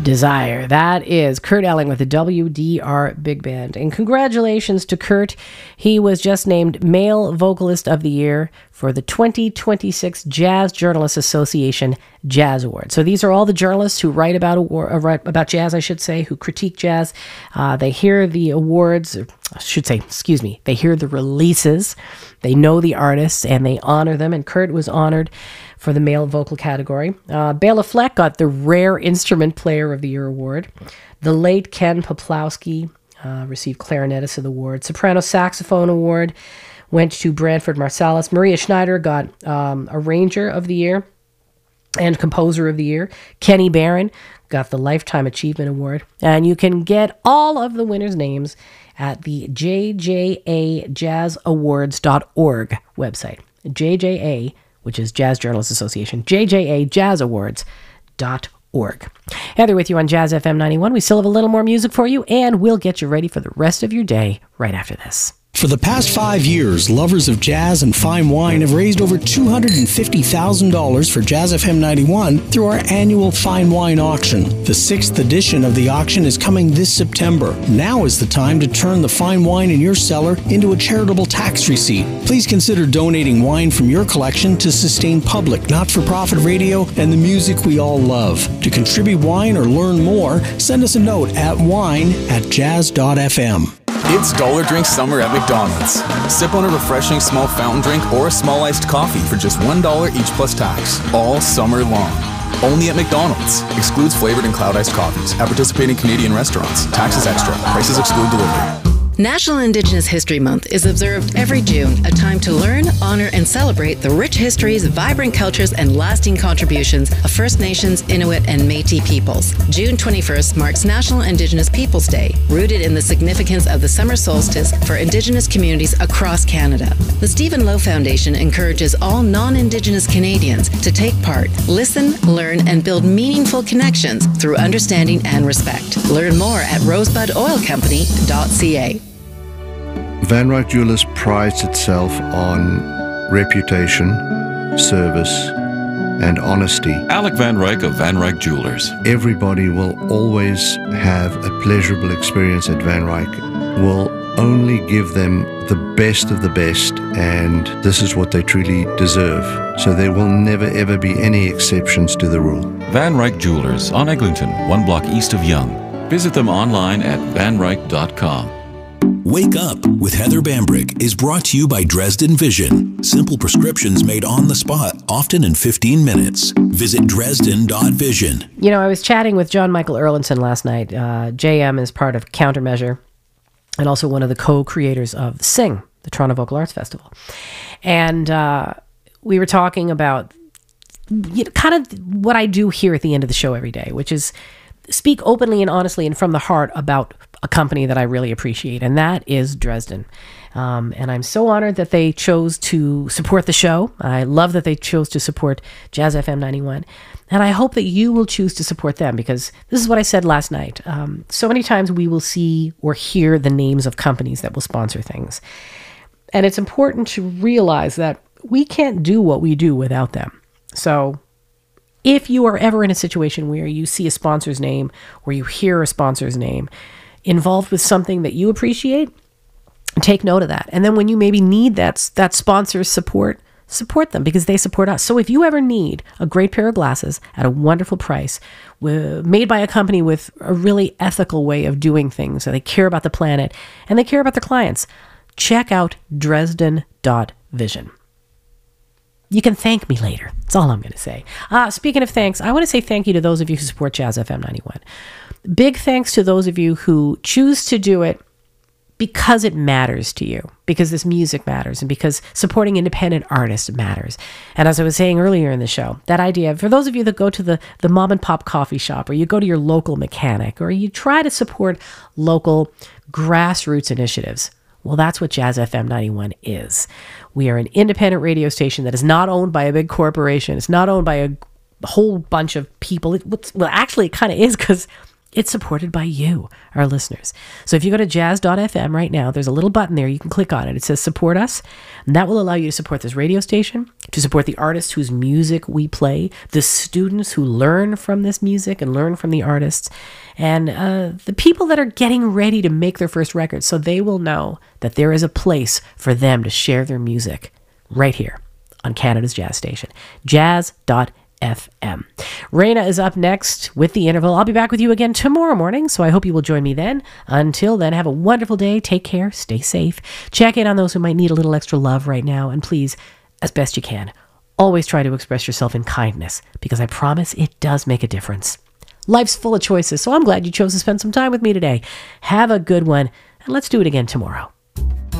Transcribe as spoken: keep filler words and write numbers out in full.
Desire. That is Kurt Elling with the W D R Big Band. And congratulations to Kurt. He was just named Male Vocalist of the Year for the twenty twenty-six Jazz Journalists Association Jazz Awards. So these are all the journalists who write about award, uh, write about jazz, I should say, who critique jazz. Uh, they hear the awards, or I should say, excuse me, they hear the releases, they know the artists, and they honor them. And Kurt was honored for the male vocal category. Uh, Bela Fleck got the Rare Instrument Player of the Year award. The late Ken Poplawski uh, received Clarinetist of the Award. Soprano Saxophone Award went to Branford Marsalis. Maria Schneider got um, Arranger of the Year and Composer of the Year. Kenny Barron got the Lifetime Achievement Award. And you can get all of the winners' names at the J J A Jazz Awards dot org website. J J A, which is Jazz Journalists Association, J J A Jazz Awards dot org. Heather with you on Jazz F M ninety-one. We still have a little more music for you, and we'll get you ready for the rest of your day right after this. For the past five years, lovers of jazz and fine wine have raised over two hundred fifty thousand dollars for Jazz F M ninety-one through our annual Fine Wine Auction. The sixth edition of the auction is coming this September. Now is the time to turn the fine wine in your cellar into a charitable tax receipt. Please consider donating wine from your collection to sustain public, not-for-profit radio and the music we all love. To contribute wine or learn more, send us a note at wine at jazz dot f m. It's Dollar Drink Summer at McDonald's. Sip on a refreshing small fountain drink or a small iced coffee for just one dollar each plus tax, all summer long. Only at McDonald's. Excludes flavored and cloud iced coffees at participating Canadian restaurants. Taxes extra. Prices exclude delivery. National Indigenous History Month is observed every June, a time to learn, honor, and celebrate the rich histories, vibrant cultures, and lasting contributions of First Nations, Inuit, and Métis peoples. June twenty-first marks National Indigenous Peoples Day, rooted in the significance of the summer solstice for Indigenous communities across Canada. The Stephen Lowe Foundation encourages all non-Indigenous Canadians to take part, listen, learn, and build meaningful connections through understanding and respect. Learn more at rosebud oil company dot c a. Van Ryck Jewelers prides itself on reputation, service, and honesty. Alec Van Ryck of Van Ryck Jewelers. Everybody will always have a pleasurable experience at Van Ryck. We'll only give them the best of the best, and this is what they truly deserve. So there will never ever be any exceptions to the rule. Van Ryck Jewelers on Eglinton, one block east of Yonge. Visit them online at van ryck dot com. Wake Up with Heather Bambrick is brought to you by Dresden Vision. Simple prescriptions made on the spot, often in fifteen minutes. Visit dresden dot vision. You know, I was chatting with John Michael Erlinson last night. Uh, J M is part of Countermeasure and also one of the co-creators of Sing, the Toronto Vocal Arts Festival. And uh, we were talking about you know, kind of what I do here at the end of the show every day, which is speak openly and honestly and from the heart about a company that I really appreciate, and that is Dresden. Um, and I'm so honored that they chose to support the show. I love that they chose to support Jazz F M ninety-one. And I hope that you will choose to support them, because this is what I said last night. Um, so many times we will see or hear the names of companies that will sponsor things. And it's important to realize that we can't do what we do without them. So if you are ever in a situation where you see a sponsor's name or you hear a sponsor's name involved with something that you appreciate, take note of that. And then when you maybe need that, that sponsor's support, support them, because they support us. So if you ever need a great pair of glasses at a wonderful price, with, made by a company with a really ethical way of doing things, so they care about the planet and they care about their clients, check out dresden dot vision. You can thank me later. That's all I'm going to say. Uh, speaking of thanks, I want to say thank you to those of you who support Jazz F M ninety-one. Big thanks to those of you who choose to do it because it matters to you, because this music matters, and because supporting independent artists matters. And as I was saying earlier in the show, that idea, for those of you that go to the, the mom and pop coffee shop, or you go to your local mechanic, or you try to support local grassroots initiatives, well, that's what Jazz F M ninety-one is. We are an independent radio station that is not owned by a big corporation. It's not owned by a whole bunch of people. It, well, actually, it kind of is, because It's supported by you, our listeners. So if you go to jazz dot f m right now, there's a little button there. You can click on it. It says support us. And that will allow you to support this radio station, to support the artists whose music we play, the students who learn from this music and learn from the artists, and uh, the people that are getting ready to make their first record, so they will know that there is a place for them to share their music right here on Canada's Jazz Station. jazz dot f m. Raina is up next with The Interval. I'll be back with you again tomorrow morning, so I hope you will join me then. Until then, have a wonderful day. Take care. Stay safe. Check in on those who might need a little extra love right now. And please, as best you can, always try to express yourself in kindness, because I promise it does make a difference. Life's full of choices, so I'm glad you chose to spend some time with me today. Have a good one, and let's do it again tomorrow.